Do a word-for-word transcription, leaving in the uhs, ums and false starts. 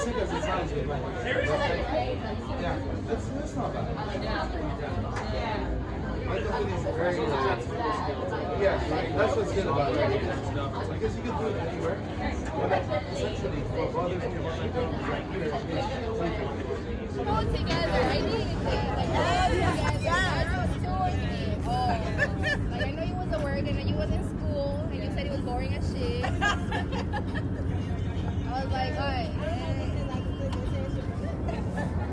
sick as it sounds, but yeah, that's, that's not bad. My company is very, uh, yeah, that's what's good about it. Because you can do it anywhere, but essentially, what bothers me about my job is right here is Pull together. I need to like, yeah.